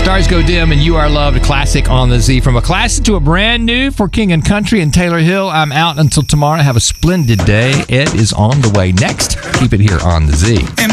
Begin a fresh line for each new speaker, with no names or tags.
Stars Go Dim and You Are Loved, a classic on the Z. From a classic to a brand new for King and Country and Taylor Hill. I'm out until tomorrow. Have a splendid day. Ed is on the way next. Keep it here on the Z.